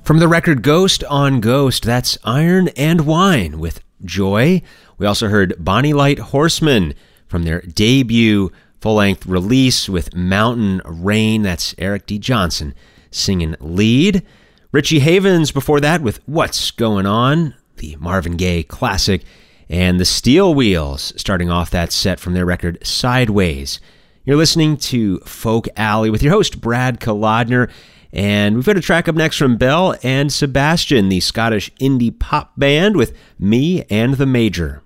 From the record Ghost on Ghost, that's Iron and Wine with Joy. We also heard Bonnie Light Horseman from their debut full-length release with Mountain Rain. That's Eric D. Johnson singing lead. Richie Havens before that with What's Going On, the Marvin Gaye classic. And the Steel Wheels starting off that set from their record Sideways. You're listening to Folk Alley with your host Brad Kolodner. And we've got a track up next from Belle and Sebastian, the Scottish indie pop band, with Me and the Major.